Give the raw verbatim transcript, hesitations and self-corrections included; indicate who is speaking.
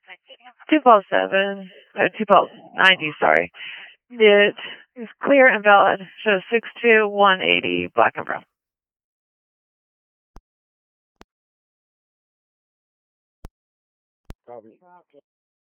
Speaker 1: two twelve seven, uh, two twelve ninety, sorry. It is clear and valid. Shows six two one eighty, black and brown.
Speaker 2: Copy.